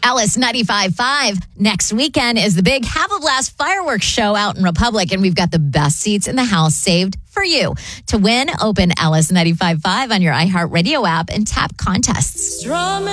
Ellis 95.5. Next weekend is the big Have a Blast fireworks show out in Republic, and we've got the best seats in the house saved for you. To win, open Ellis 95.5 on your iHeartRadio app and tap contests.